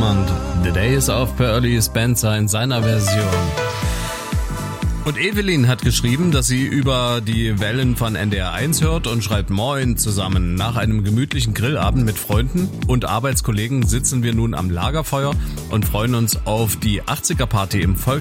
Diamond. The Day is Off per Early Spencer in seiner Version. Und Evelyn hat geschrieben, dass sie über die Wellen von NDR 1 hört und schreibt: Moin zusammen. Nach einem gemütlichen Grillabend mit Freunden und Arbeitskollegen sitzen wir nun am Lagerfeuer und freuen uns auf die 80er-Party im Volkspark